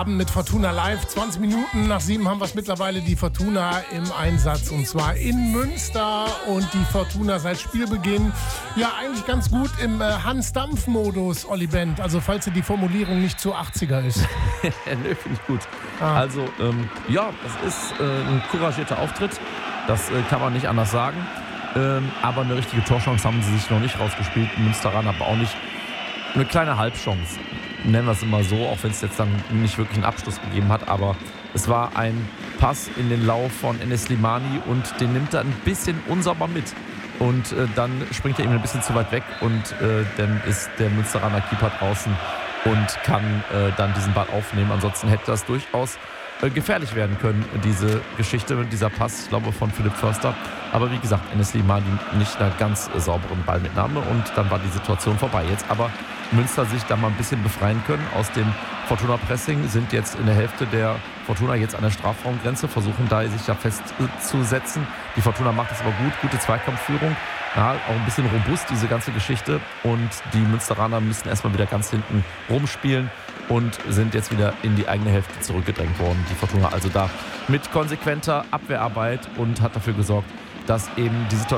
Abend mit Fortuna Live. 20 Minuten nach 7 haben wir es mittlerweile, die Fortuna im Einsatz. Und zwar in Münster. Und die Fortuna seit Spielbeginn ja eigentlich ganz gut im Hans-Dampf-Modus, Olli Bent. Also falls dir die Formulierung nicht zu 80er ist. Nö, finde ich gut. Also, ja, es ist ein couragierter Auftritt. Das kann man nicht anders sagen. Aber eine richtige Torchance haben sie sich noch nicht rausgespielt. Münsteraner aber auch nicht. Eine kleine Halbchance, nennen wir es immer so, auch wenn es jetzt dann nicht wirklich einen Abschluss gegeben hat. Aber es war ein Pass in den Lauf von Enes Slimani und den nimmt er ein bisschen unsauber mit. Und dann springt er ihm ein bisschen zu weit weg und dann ist der Münsteraner Keeper draußen und kann dann diesen Ball aufnehmen. Ansonsten hätte das durchaus gefährlich werden können, diese Geschichte, dieser Pass, ich glaube, von Philipp Förster. Aber wie gesagt, Enes Slimani nicht einer ganz sauberen Ballmitnahme und dann war die Situation vorbei. Jetzt aber Münster sich da mal ein bisschen befreien können aus dem Fortuna-Pressing, sind jetzt in der Hälfte der Fortuna jetzt an der Strafraumgrenze, versuchen da sich da festzusetzen. Die Fortuna macht das aber gut, gute Zweikampfführung, ja, auch ein bisschen robust, diese ganze Geschichte. Und die Münsteraner müssen erstmal wieder ganz hinten rumspielen und sind jetzt wieder in die eigene Hälfte zurückgedrängt worden. Die Fortuna also da mit konsequenter Abwehrarbeit und hat dafür gesorgt, dass eben die Situation